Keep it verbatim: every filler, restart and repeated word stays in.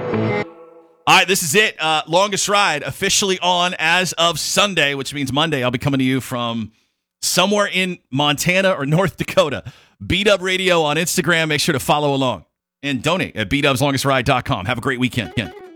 All right, this is it. Uh, longest ride officially on as of Sunday, which means Monday I'll be coming to you from somewhere in Montana or North Dakota. B-Dub Radio on Instagram. Make sure to follow along and donate at b dubs longest ride dot com. Have a great weekend.